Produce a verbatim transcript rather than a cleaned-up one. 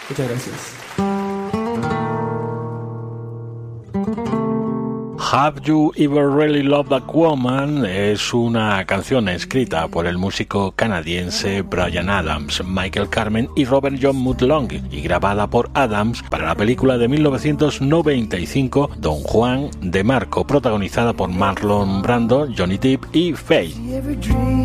Muchas gracias. Have You Ever Really Loved a Woman es una canción escrita por el músico canadiense Bryan Adams, Michael Carmen y Robert John Mutlong y grabada por Adams para la película de mil novecientos noventa y cinco Don Juan de Marco, protagonizada por Marlon Brando, Johnny Depp y Faye.